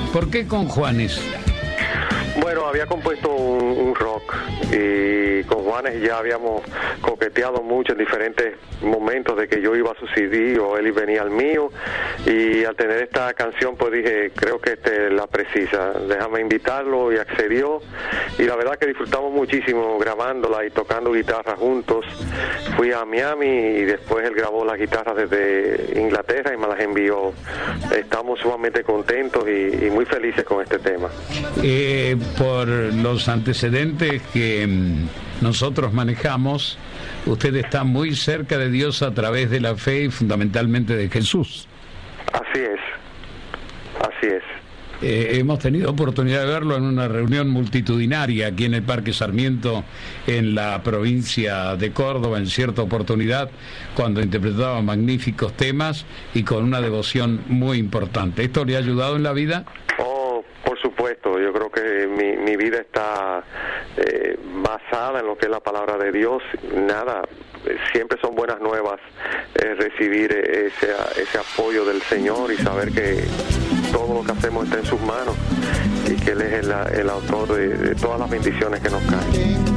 ¿Por qué con Juanes? Bueno, había compuesto un rock y con Juanes ya habíamos coqueteado mucho en diferentes momentos de que yo iba a su CD o él venía al mío, y al tener esta canción pues dije, creo que la precisa, déjame invitarlo, y accedió, y la verdad que disfrutamos muchísimo grabándola y tocando guitarra juntos. Fui a Miami y después él grabó las guitarras desde Inglaterra y me las envió. Estamos sumamente contentos y muy felices con este tema. Por los antecedentes que nosotros manejamos, usted está muy cerca de Dios a través de la fe y fundamentalmente de Jesús. Así es, así es. Hemos tenido oportunidad de verlo en una reunión multitudinaria aquí en el Parque Sarmiento, en la provincia de Córdoba, en cierta oportunidad, cuando interpretaba magníficos temas y con una devoción muy importante. ¿Esto le ha ayudado en la vida? Por supuesto, yo creo que mi vida está basada en lo que es la palabra de Dios. Nada, siempre son buenas nuevas recibir ese apoyo del Señor y saber que todo lo que hacemos está en sus manos y que Él es el autor de todas las bendiciones que nos caen.